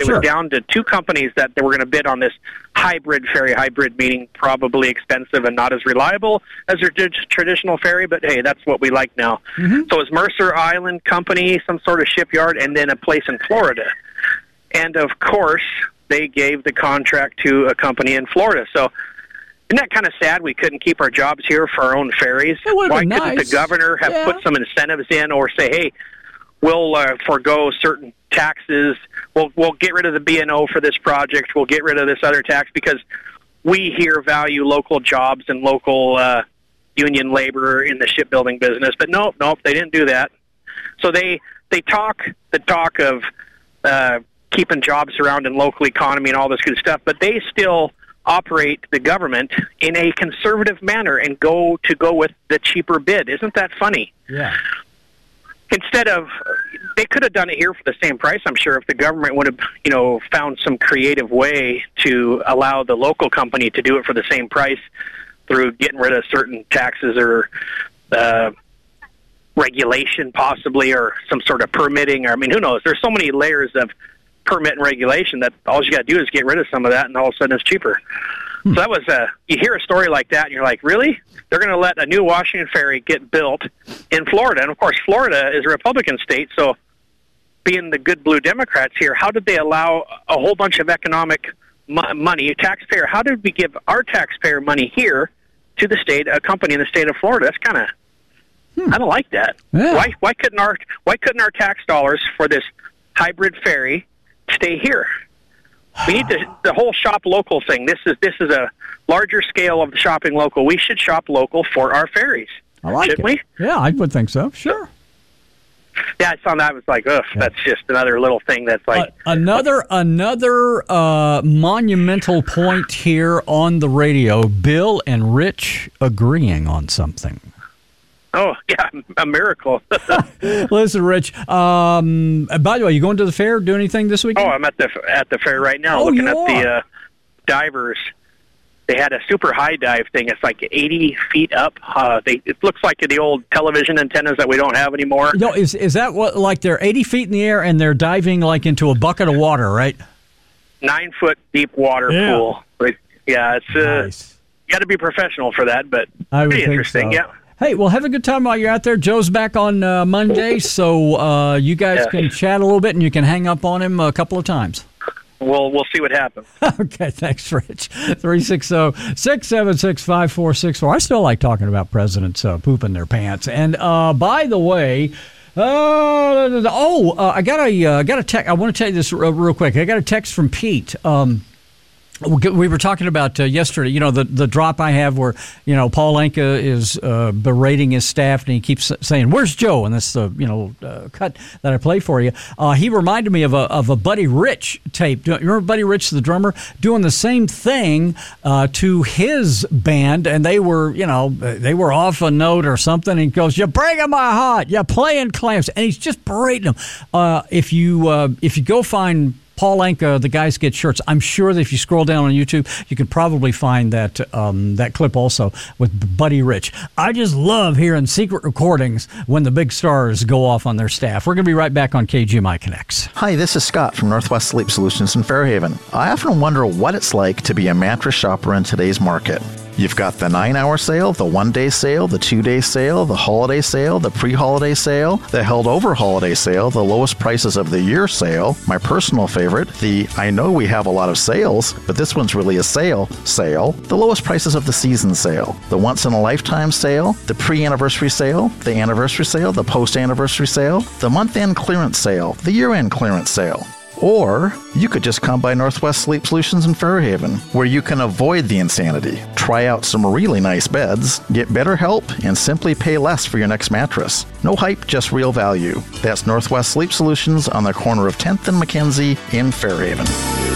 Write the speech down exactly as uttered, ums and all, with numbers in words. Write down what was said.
Sure. was down to two companies that they were going to bid on this hybrid ferry, hybrid meaning probably expensive and not as reliable as your t- traditional ferry, but hey, that's what we like now. Mm-hmm. So it was Mercer Island Company, some sort of shipyard, and then a place in Florida. And of course, they gave the contract to a company in Florida. So isn't that kind of sad we couldn't keep our jobs here for our own ferries? Why couldn't nice. the governor have yeah. put some incentives in or say, hey, we'll uh, forego certain taxes, we'll, we'll get rid of the B and O for this project, we'll get rid of this other tax because we here value local jobs and local uh, union labor in the shipbuilding business. But nope, nope, they didn't do that. So they, they talk the talk of uh, keeping jobs around in local economy and all this good stuff, but they still operate the government in a conservative manner and go to go with the cheaper bid. Isn't that funny? Yeah. Instead of, they could have done it here for the same price, I'm sure, if the government would have, you know, found some creative way to allow the local company to do it for the same price through getting rid of certain taxes or uh, regulation possibly, or some sort of permitting, or I mean, who knows? There's so many layers of permit and regulation that all you got to do is get rid of some of that, and all of a sudden it's cheaper. Hmm. So that was a, you hear a story like that, and you're like, really? They're going to let a new Washington ferry get built in Florida? And of course, Florida is a Republican state, so being the good blue Democrats here, how did they allow a whole bunch of economic mo- money, taxpayer? How did we give our taxpayer money here to the state, a company in the state of Florida? That's kind of, hmm. I don't like that. Yeah. Why? Why couldn't our Why couldn't our tax dollars for this hybrid ferry stay here? We need to, the whole shop local thing. This is this is a larger scale of shopping local. We should shop local for our ferries. I like shouldn't it. we? Yeah, I would think so. Sure. Yeah, I saw that. I was like, ugh, yeah. That's just another little thing that's like... Uh, another another uh, monumental point here on the radio, Bill and Rich agreeing on something. Oh, yeah, a miracle. Listen, Rich, um, by the way, you going to the fair, do anything this weekend? Oh, I'm at the at the fair right now oh, looking you at are? the uh, divers. They had a super high dive thing. It's like eighty feet up. Uh, they It looks like the old television antennas that we don't have anymore. No, is is that what, like they're eighty feet in the air and they're diving like into a bucket of water, right? Nine foot deep water yeah. pool. But, yeah, it's uh, nice. You got to be professional for that, but I would pretty think interesting, so. yeah. Hey, well, have a good time while you're out there. Joe's back on uh, Monday, so uh, you guys yeah. can chat a little bit and you can hang up on him a couple of times. We'll, we'll see what happens. Okay, thanks, Rich. three six zero, six seven six, five four six four. I still like talking about presidents uh, pooping their pants. And uh, by the way, uh, oh, uh, I got a, uh, got a text. I want to tell you this real, real quick. I got a text from Pete. Um, We were talking about uh, yesterday, you know, the, the drop I have where, you know, Paul Anka is uh, berating his staff and he keeps saying, "Where's Joe?" And this, uh, you know, uh, cut that I play for you. Uh, he reminded me of a of a Buddy Rich tape. Do you remember Buddy Rich, the drummer, doing the same thing uh, to his band? And they were, you know, they were off a note or something. And he goes, "You're breaking my heart. You're playing clamps." And he's just berating them. Uh, if you uh, if you go find Paul Anka, the Guys Get Shirts, I'm sure that if you scroll down on YouTube, you can probably find that um, that clip also with Buddy Rich. I just love hearing secret recordings when the big stars go off on their staff. We're going to be right back on K G M I Connects. Hi, this is Scott from Northwest Sleep Solutions in Fairhaven. I often wonder what it's like to be a mattress shopper in today's market. You've got the nine-hour sale, the one-day sale, the two-day sale, the holiday sale, the pre-holiday sale, the held-over holiday sale, the lowest prices of the year sale, my personal favorite, the I know we have a lot of sales, but this one's really a sale sale, the lowest prices of the season sale, the once-in-a-lifetime sale, the pre-anniversary sale, the anniversary sale, the post-anniversary sale, the month-end clearance sale, the year-end clearance sale. Or you could just come by Northwest Sleep Solutions in Fairhaven, where you can avoid the insanity, try out some really nice beds, get better help, and simply pay less for your next mattress. No hype, just real value. That's Northwest Sleep Solutions on the corner of tenth and Mackenzie in Fairhaven.